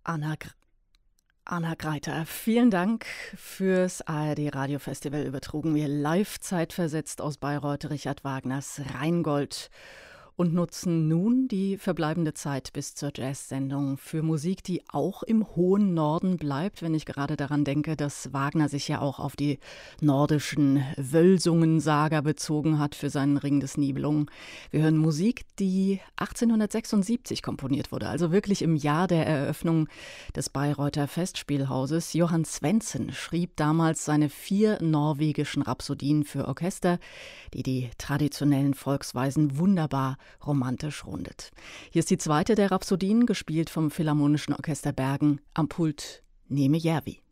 Anna, Anna Greiter, vielen Dank fürs ARD Radiofestival. Übertrugen wir live zeitversetzt aus Bayreuth Richard Wagners Rheingold und nutzen nun die verbleibende Zeit bis zur Jazz-Sendung für Musik, die auch im hohen Norden bleibt, wenn ich gerade daran denke, dass Wagner sich ja auch auf die nordischen Wölsungen-Saga bezogen hat für seinen Ring des Nibelungen. Wir hören Musik, die 1876 komponiert wurde, also wirklich im Jahr der Eröffnung des Bayreuther Festspielhauses. Johann Svendsen schrieb damals seine 4 norwegischen Rhapsodien für Orchester, die die traditionellen Volksweisen wunderbar romantisch rundet. Hier ist die zweite der Rhapsodien, gespielt vom Philharmonischen Orchester Bergen, am Pult Neme Järvi.